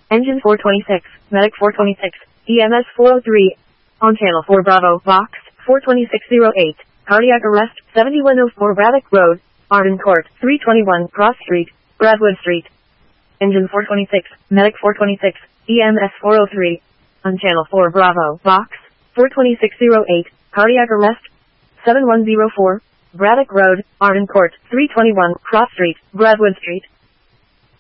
Engine 426, Medic 426, EMS 403. On channel 4 Bravo, Box 42608. Cardiac arrest, 7104 Braddock Road, Arden Court, 321 Cross Street, Bradwood Street. Engine 426, Medic 426, EMS 403. On channel 4 Bravo, Box 42608. Cardiac arrest, 7104 Braddock Road, Arden Court, 321 Cross Street, Bradwood Street.